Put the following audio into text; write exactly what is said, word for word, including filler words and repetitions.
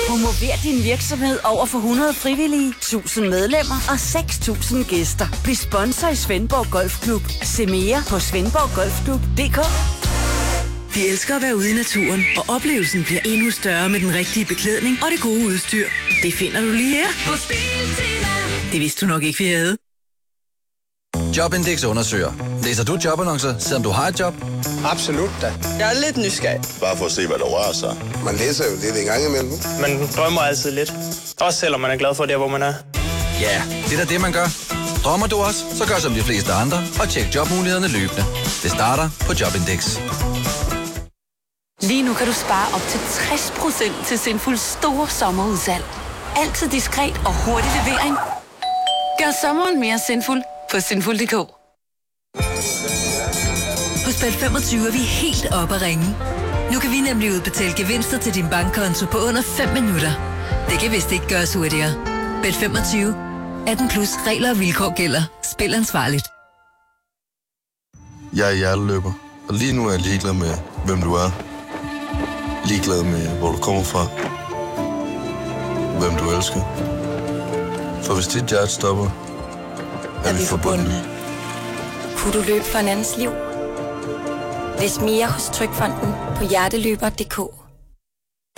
Promover din virksomhed over for hundrede frivillige, tusind medlemmer og seks tusind gæster. Bliv sponsor i Svendborg Golfklub. Se mere på svendborg golfklub punktum d k. Vi elsker at være ude i naturen, og oplevelsen bliver endnu større med den rigtige beklædning og det gode udstyr. Det finder du lige her på Biltema. Det vidste du nok ikke, vi havde. Jobindex undersøger. Læser du jobannoncer, selvom du har et job? Absolut da. Jeg er lidt nysgerrig. Bare for at se, hvad der rører sig. Man læser jo lidt en gang imellem. Man drømmer altid lidt. Også selvom man er glad for det, hvor man er. Ja, det er da det, man gør. Drømmer du også, så gør som de fleste andre og tjek jobmulighederne løbende. Det starter på Jobindex. Lige nu kan du spare op til tres procent til Sinful store sommerudsalg. Altid diskret og hurtig levering. Gør sommeren mere sinful på sinful punktum d k. Hos Bet femogtyve er vi helt oppe at ringe. Nu kan vi nemlig udbetale gevinster til din bankkonto på under fem minutter. Det kan vist ikke gøres hurtigere. Bet femogtyve. atten plus regler og vilkår gælder. Spil ansvarligt. Jeg er hjerteløber, og lige nu er jeg ligeglad med, hvem du er. Ligeglad med, hvor du kommer fra. Hvem du elsker. For hvis dit hjerte stopper, er, er vi forbundne. Kunne du løbe for en andens liv? Læs mere hos Trygfonden på hjerteløber punktum d k.